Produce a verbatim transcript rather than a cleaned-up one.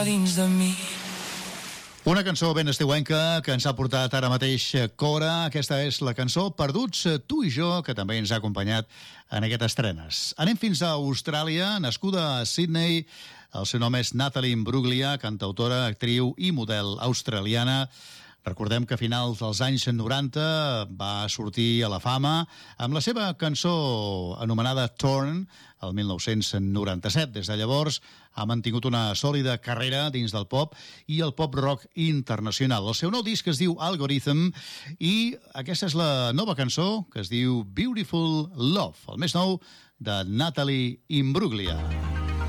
dins de mi. Una cançó ben estiuenca que ens ha portat ara mateix Cora. Aquesta és la cançó Perduts, tu i jo, que també ens ha acompanyat en aquestes estrenes. Anem fins a Austràlia, nascuda a Sydney. El seu nom és Natalie Imbruglia, cantautora, actriu i model australiana. Recordem que a finals dels anys noranta va sortir a la fama amb la seva cançó anomenada Torn, el mil nou-cents noranta-set. Des de llavors ha mantingut una sòlida carrera dins del pop i el pop rock internacional. El seu nou disc es diu Algorithm i aquesta és la nova cançó que es diu Beautiful Love, el més nou de Natalie Imbruglia.